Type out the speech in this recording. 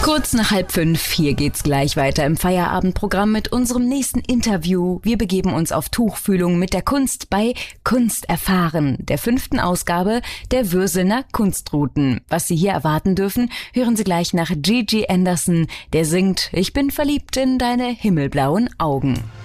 Kurz nach 4:30, hier geht's gleich weiter im Feierabendprogramm mit unserem nächsten Interview. Wir begeben uns auf Tuchfühlung mit der Kunst bei Kunst erfahren, der 5. Ausgabe der Würselner Kunstrouten. Was Sie hier erwarten dürfen, hören Sie gleich nach Gigi Anderson, der singt "Ich bin verliebt in deine himmelblauen Augen".